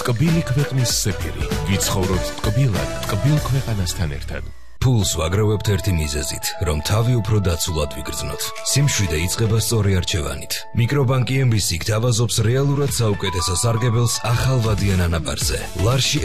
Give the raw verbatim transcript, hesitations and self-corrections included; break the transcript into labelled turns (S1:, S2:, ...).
S1: ტკბილი ქვეყნის სეფირი. ვიცხოვროთ ტკბილად, ტკბილ ქვეყანასთან ერთად.
S2: ფულს ვაგროვებთ ერთი მიზეზით, რომ თავი უფრო დაცულად ვიგრძნოთ. სიმშვიდე იწყება სწორი არჩევანით. მიკრობანკი ემ ბი სი გთავაზობს რეალურად საუკეთესო სარგებელს ახალ ვადიან ანაბარზე. ლარში